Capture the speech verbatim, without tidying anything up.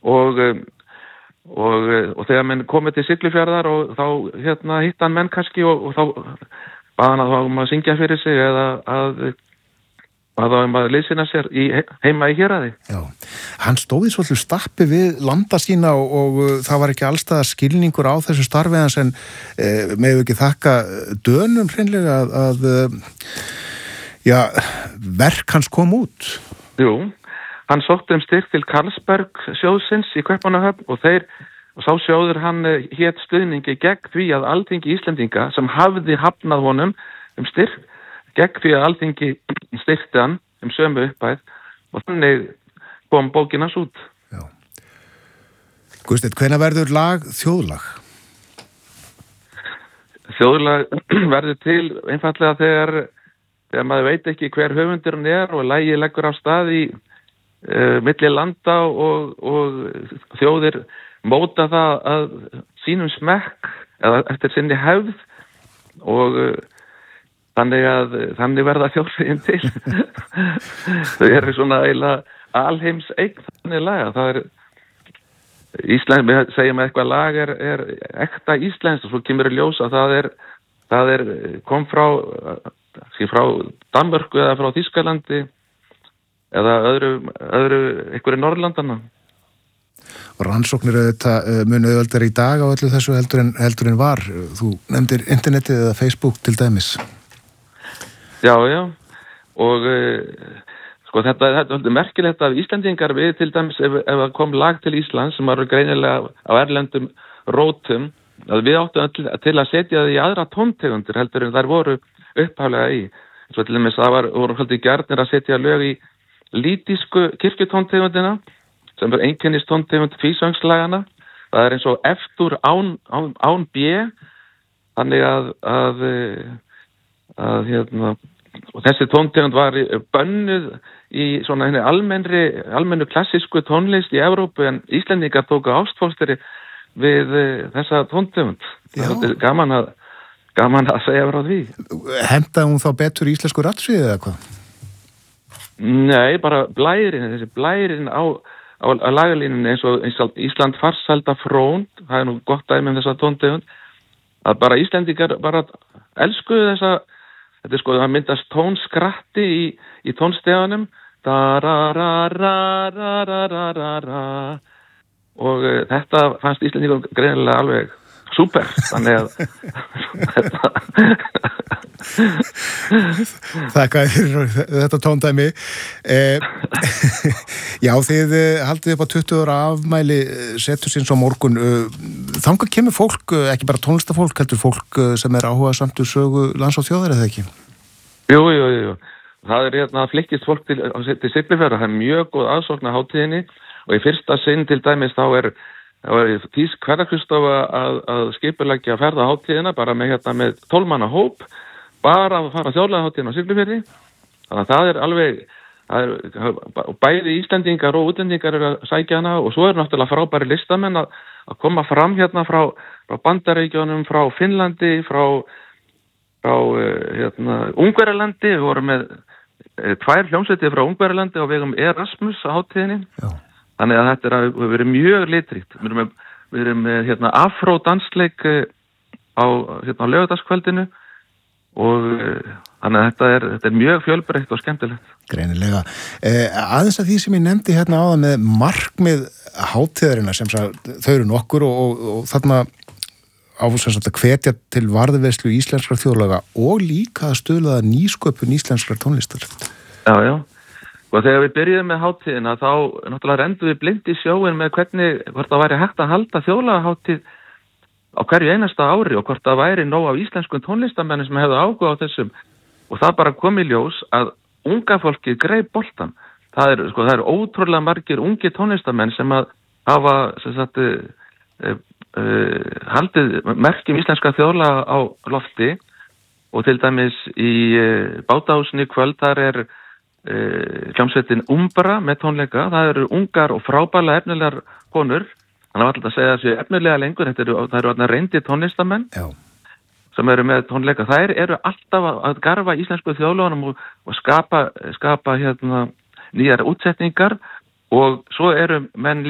og og, og þegar menn komið til Siglufjarðar og þá hérna hitt hann menn kannski og, og þá bað hann að þá um að syngja fyrir sig eða að að þá um að liðsina sér í, heima í héraði. Já, hann stóði svolítið stappi við landa sína og, og það var ekki allstað skilningur á þessu starfi hans en e, megum ekki þakka Dönum hreinlega að, að já, verk hans kom út. Jú, hann sótti um styrk til Carlsberg sjóðsins í Kaupmannahöfn og þeir, og sá sjóður hann hét stuðningi gegn því að Alþingi Íslendinga sem hafði hafnað honum um styrk gegn því að Alþingi styrkti hann um sömu upphæð og þannig kom bókin hans út. Já. Guðsteinn, hvenær verður lag þjóðlag? Þjóðlag verður til einfaldlega þegar, þegar maður veit ekki hver höfundurinn er og lagið leggur af stað í uh, milli landa og, og þjóðir móta það að sínum smekk eða eftir sinni hefð og uh, Þannig að þannig verða þjóðlögin til. Þau eru svona eiginlega alheims eign þannig laga. Það er Ísland, við segjum að eitthvað lag er, er ekta íslenskt og svo kemur í ljós að það er, það er kom frá, frá Danmörku eða frá Þýskalandi eða öðru, öðru einhverju Norðurlandana. Og rannsóknir auðvitað munu auðveldar í dag á öllu þessu heldur en, heldur en var. Þú nefndir internetið eða Facebook til dæmis. Já, já, og uh, sko þetta, þetta er merkilegt að Íslendingar við til dæmis ef, ef kom lag til Íslands sem var greinilega á erlendum rótum, að við áttum til, til að setja það í aðra tóntegundir heldur en þær voru upphaflega í. Svo til dæmis það var, voru haldið gjarnir að setja lög í lýtísku kirkjutóntegundina sem er einkennist tóntegund físöngslagana. Það er eins og eftir án, án, án B, þannig að, að, að hérna, og þessi tóntegund var bönnuð í svona henni almennri, almennu klassísku tónlist í Evrópu en Íslendingar tóku ástfóstri við þessa tóntegund. Það er gaman að, gaman að segja frá því. Hentaði hún þá betur íslensku ratsvíði eða hvað? Nei, bara blærin, þessi blærin á, á, á lagalínunni eins og, eins og Ísland farsalda frón, það er nú gott dæmi um þessa tóntegund, að bara Íslendingar bara elskuðu þessa. Þetta er sko, það myndast tónskratti í, í tónsteganum da-ra-ra-ra-ra-ra-ra-ra og uh, þetta fannst Íslendingum greinilega alveg súper, þannig að Þakka fyrir þetta tóndæmi. Eh, já, þið haldið upp á tuttugu ára afmæli setursins á morgun. Þangað kemur fólk, ekki bara tónlistafólk, heldur fólk sem er áhugasamt um sögu lands og þjóðar, eða ekki? Jú, jú, jú. Það er hérna flykkist fólk til, til Siglufjarðar. Það er mjög góð aðsókn á hátíðinni og í fyrsta sinn til dæmis þá er Það var Þýsk Ferðakristofa að, að skipuleggja ferða hátíðina bara með hérna með tólf manna hóp, bara að fara þjóðlega hátíðina á Siglufirði. Þannig að það er alveg, það er, bæði Íslendingar og útlendingar eru að sækja hana og svo er náttúrulega frábæri listamenn að, að koma fram hérna frá, frá Bandaríkjunum, frá Finnlandi, frá, frá hérna, Ungverjalandi. Við vorum með tvær hljómsveitir frá Ungverjalandi á vegum Erasmus á hátíðinni. Já. Þannig að þetta er að við erum mjög litríkt. Við erum með, við erum með hérna, afro-dansleik á, hérna, á laugardagskvöldinu og þannig að þetta er, þetta er mjög fjölbreytt og skemmtilegt. Greinilega. Eh, aðeins að því sem ég nefndi hérna áðan með markmið hátíðarinnar sem sá, þau eru nokkur og, og, og þarna áfusast að hvetja til varðveislu íslenskra þjóðlaga og líka að stuðla nýsköpun íslenskrar tónlistar. Já, já. Og þegar við byrjuðum með hátíðina þá náttúrulega rendum við blind í sjóin með hvernig, hvort það væri hægt að halda þjóðlagahátíð á hverju einasta ári og hvort það væri nóg af íslenskum tónlistarmennum sem hefðu áhuga á þessum. Og það bara kom í ljós að unga fólkið greip boltan. Það er, sko, það er ótrúlega margir ungi tónlistarmenn sem að hafa sem sagt, uh, uh, haldið merkjum íslenska þjóðlaga á lofti og til dæmis í uh, Bátahúsinu í kvöld þar er hljómsveitin Umbra með tónleika. Það eru ungar og frábæla efnilegar konur. Þannig að alltaf að segja þessu efnilega lengur. Þetta eru, það eru reyndi tónlistamenn Já. Sem eru með tónleika. Þær eru alltaf að garfa íslensku þjóðlögunum og, og skapa, skapa hérna, nýjar útsetningar og svo eru menn